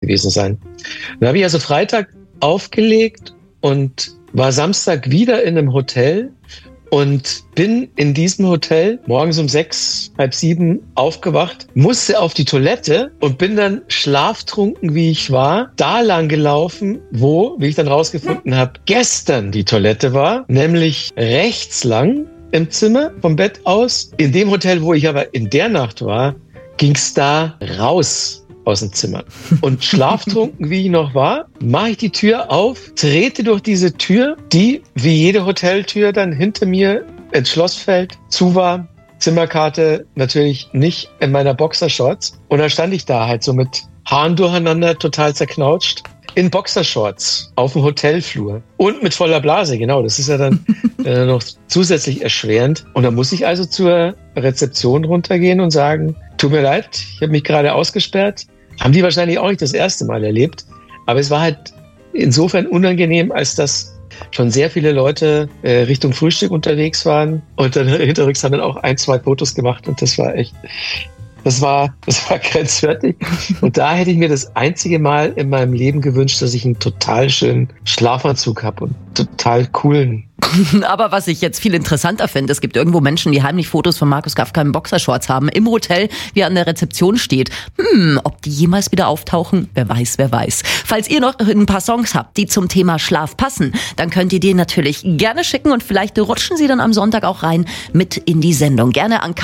gewesen sein. Dann habe ich also Freitag aufgelegt und war Samstag wieder in einem Hotel und bin in diesem Hotel morgens um 6, halb 7 aufgewacht, musste auf die Toilette und bin dann schlaftrunken, wie ich war, da lang gelaufen, wo, wie ich dann rausgefunden habe, gestern die Toilette war, nämlich rechts lang im Zimmer vom Bett aus. In dem Hotel, wo ich aber in der Nacht war, ging's da raus aus dem Zimmer. Und schlaftrunken, wie ich noch war, mache ich die Tür auf, trete durch diese Tür, die wie jede Hoteltür dann hinter mir ins Schlossfeld zu war. Zimmerkarte natürlich nicht in meiner Boxershorts. Und dann stand ich da halt so mit Haaren durcheinander, total zerknautscht, in Boxershorts auf dem Hotelflur und mit voller Blase, genau. Das ist ja dann noch zusätzlich erschwerend. Und dann muss ich also zur Rezeption runtergehen und sagen, tut mir leid, ich habe mich gerade ausgesperrt. Haben die wahrscheinlich auch nicht das erste Mal erlebt. Aber es war halt insofern unangenehm, als dass schon sehr viele Leute Richtung Frühstück unterwegs waren. Und dann hinterrücks haben dann auch 1, 2 Fotos gemacht. Und das war echt, das war grenzwertig. Und da hätte ich mir das einzige Mal in meinem Leben gewünscht, dass ich einen total schönen Schlafanzug habe und total coolen. Aber was ich jetzt viel interessanter finde, es gibt irgendwo Menschen, die heimlich Fotos von Markus Kafka in Boxershorts haben, im Hotel, wie er an der Rezeption steht. Ob die jemals wieder auftauchen? Wer weiß, wer weiß. Falls ihr noch ein paar Songs habt, die zum Thema Schlaf passen, dann könnt ihr die natürlich gerne schicken und vielleicht rutschen sie dann am Sonntag auch rein mit in die Sendung. Gerne an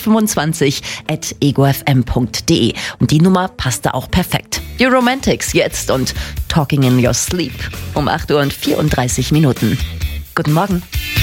countdown25@egofm.de. Und die Nummer passt da auch perfekt. Die Romantics jetzt und Talking in Your Sleep um 8:34 Uhr. Guten Morgen.